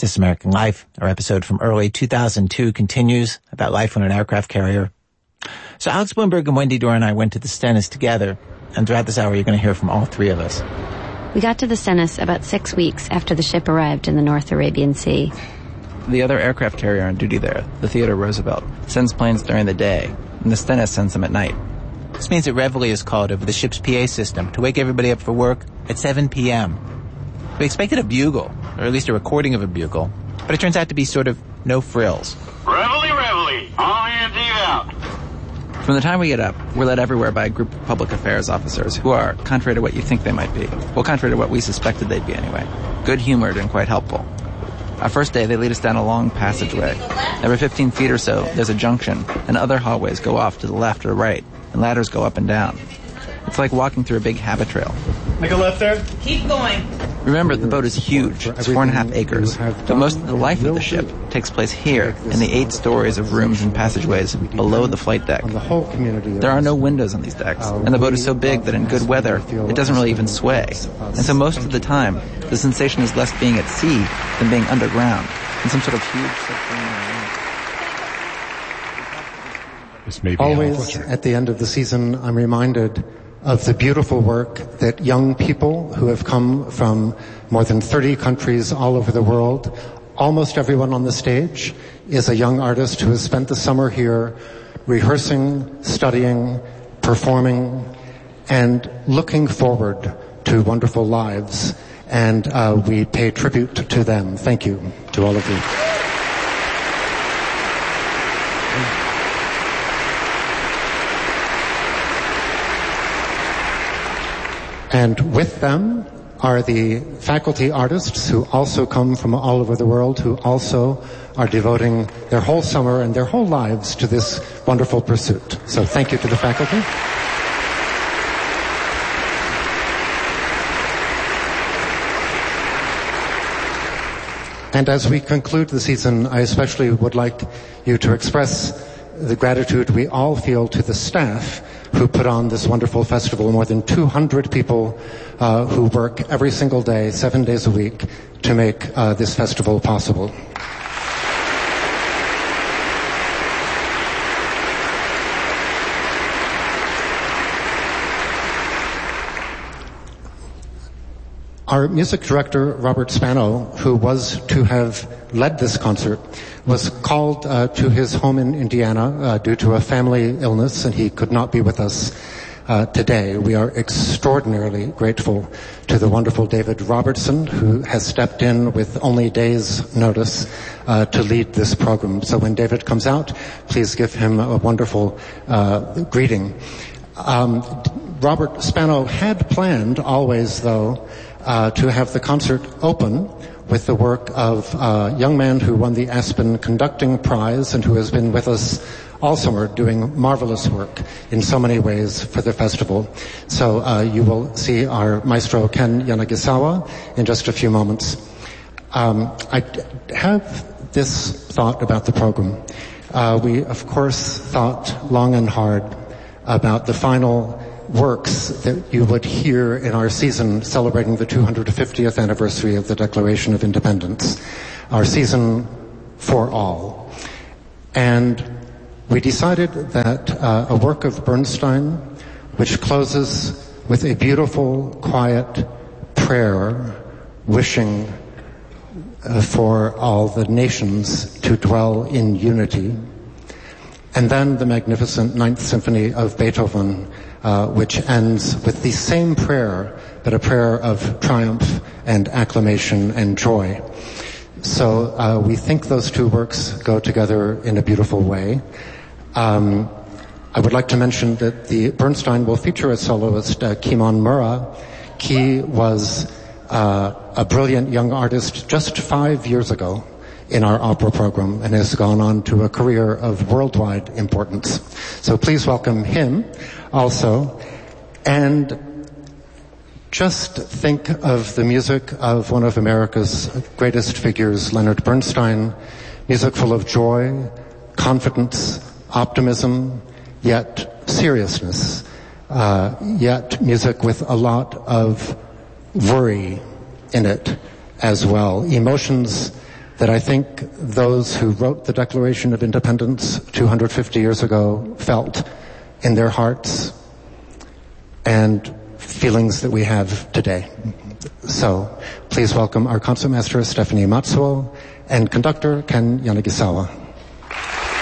This American Life. Our episode from early 2002 continues about life on an aircraft carrier. So Alex Bloomberg and Wendy Dorr and I went to the Stennis together, and throughout this hour you're going to hear from all three of us. We got to the Stennis about 6 weeks after the ship arrived in the North Arabian Sea. The other aircraft carrier on duty there, the Theodore Roosevelt, sends planes during the day, and the Stennis sends them at night. This means that Reveille is called over the ship's PA system to wake everybody up for work at 7 p.m. We expected a bugle, or at least a recording of a bugle, but it turns out to be sort of no frills. Reveille, Reveille, all hands eve out. From the time we get up, we're led everywhere by a group of public affairs officers who are, contrary to what you think they might be, well, contrary to what we suspected they'd be anyway, good-humored and quite helpful. Our first day, they lead us down a long passageway. Every 15 feet or so, there's a junction, and other hallways go off to the left or right, and ladders go up and down. It's like walking through a big habit trail. Make a left there. Keep going. Remember, the boat is huge. It's 4.5 acres. But most of the life of the ship takes place here, in the 8 stories of rooms and passageways below the flight deck. There are no windows on these decks, and the boat is so big that in good weather, it doesn't really even sway. And so most of the time, the sensation is less being at sea than being underground, in some sort of huge submarine. Always, at the end of the season, I'm reminded of the beautiful work that young people who have come from more than 30 countries all over the world, almost everyone on the stage is a young artist who has spent the summer here rehearsing, studying, performing, and looking forward to wonderful lives. And we pay tribute to them. Thank you to all of you. And with them are the faculty artists who also come from all over the world, who also are devoting their whole summer and their whole lives to this wonderful pursuit. So thank you to the faculty. And as we conclude the season, I especially would like you to express the gratitude we all feel to the staff who put on this wonderful festival. More than 200 people who work every single day, 7 days a week, to make this festival possible. Our music director, Robert Spano, who was to have led this concert, was called to his home in Indiana due to a family illness, and he could not be with us today. We are extraordinarily grateful to the wonderful David Robertson, who has stepped in with only days' notice to lead this program. So when David comes out, please give him a wonderful greeting. Robert Spano had planned always, though, to have the concert open with the work of a young man who won the Aspen Conducting Prize and who has been with us all summer doing marvelous work in so many ways for the festival. So you will see our maestro Ken Yanagisawa in just a few moments. I have this thought about the program. We, of course, thought long and hard about the final works that you would hear in our season celebrating the 250th anniversary of the Declaration of Independence, our season for all. And we decided that a work of Bernstein, which closes with a beautiful, quiet prayer wishing for all the nations to dwell in unity, and then the magnificent Ninth Symphony of Beethoven, which ends with the same prayer, but a prayer of triumph and acclamation and joy. So we think those two works go together in a beautiful way. I would like to mention that the Bernstein will feature a soloist, Kimon Murra. Ki was a brilliant young artist just 5 years ago in our opera program and has gone on to a career of worldwide importance. So please welcome him also. And just think of the music of one of America's greatest figures, Leonard Bernstein, music full of joy, confidence, optimism, yet seriousness, yet music with a lot of worry in it as well. Emotions that I think those who wrote the Declaration of Independence 250 years ago felt in their hearts and feelings that we have today. So, please welcome our concertmaster Stephanie Matsuo and conductor Ken Yanagisawa.